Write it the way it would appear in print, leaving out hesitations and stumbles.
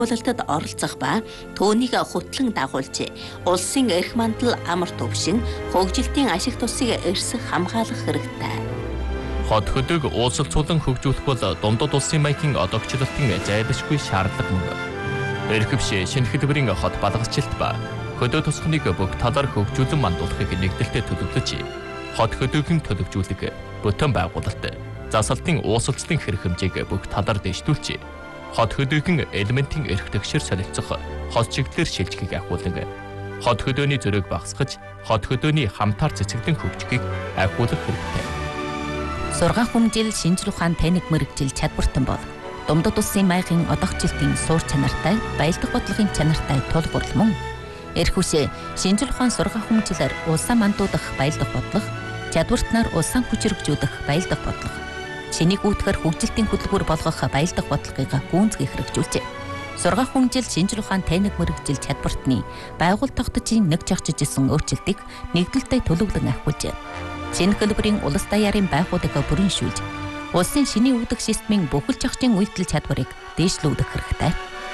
Улиралд оролцох ба түүнийг хутлан дагуулж улсын эрх мандал амар төвшин хөгжилтийн ашиг тусыг эрсэх хамгаалах хэрэгтэй. Хот хөдөг уулзалцуулан хөгжүүлэх бол дундад улсын маягийн одоогчлолтын зайлшгүй шаардлага мөн. Эрхэвшээ шинэ хэлбэрийн хот балгачлалт ба хөдөө тусахныг бүх талаар хөгжүүлэн мандуулахыг нэгдэлтэд төлөвлөж, хот хөдөөгийн төлөвжүүлэг, бүтэн байгуулалт, засалтын уусалцлын хэрэг хэмжээг бүх талаар дэвшүүлж, хот хөдөөгийн элементийн эрх тэгшэр солилцох хот чиглэлээр шилжихийг ахиулан, хот хөдөөний зөрөөг багасгаж, хот хөдөөний хамтаар цэцэглэн хөгжихийг ахиулах хэрэгтэй. Сургаах хүмжил шинжлэх ухаан техник мэргэжил чадвартан бол дундад улсын маягийн одоогчлолтын суур чанартай, баялдах бодлогын чанартай тулгуур мөн. Эрхүшээ шинжлэх ухаан сургаах хүмжилээр улсаа мандуудах баялдах бодлого, чадвартнаар улсаа хүчрэгжүүлэх баялдах бодлого, шинийг үүтгэр хөгжилтийн хөтөлбөр болгох баялдах бодлогыг гүйцэтгэх хэрэгжүүлжээ. Сургаах хүмжил шинжлэх ухаан техник мэргэжил чадвартны байгууллага тогтцын нэг чагчиж исэн өөрчлөлтийг нэгдэлтэд төлөвлөн ахиулжээ. Шинэ хэлбэрийн улс даяарын байгууллагыг бүрэн шүүлж, улсын шинийн үүдэх системийн бүхэл чагчийн үйлдэл чадварыг дээшлүүлэх хэрэгтэй.